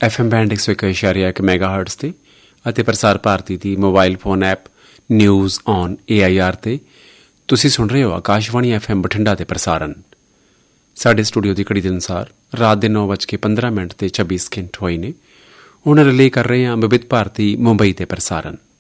FM band 101.1 ਮੈਗਾਹਰਟਜ਼ ਤੇ ਅਤੇ ਪ੍ਰਸਾਰ ਭਾਰਤੀ ਦੀ mobile phone app news on AIR ਤੇ ਤੁਸੀਂ ਸੁਣ ਰਹੇ ਹੋ ਆਕਾਸ਼ਵਾਣੀ FM ਬਠਿੰਡਾ ਦੇ ਪ੍ਰਸਾਰਣ। ਸਾਡੇ ਸਟੂਡੀਓ ਦੀ ਘੜੀ ਦੇ ਅਨੁਸਾਰ ਰਾਤ ਦੇ 9:15 ਤੇ 26 ਸਕਿੰਟ ਹੋਏ ਨੇ। ਹੁਣ ਰਿਲੇ ਕਰ ਰਹੇ ਹਾਂ ਵਿਵਿਧ ਭਾਰਤੀ ਮੁੰਬਈ ਤੇ ਪ੍ਰਸਾਰਣ।